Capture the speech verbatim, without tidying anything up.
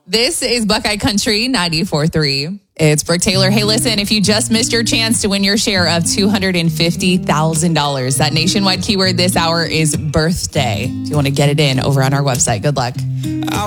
This is Buckeye Country ninety-four point three. It's Brooke Taylor. Hey, listen, if you just missed your chance to win your share of two hundred fifty thousand dollars, that nationwide keyword this hour is birthday. If you want to get it in over on our website, good luck.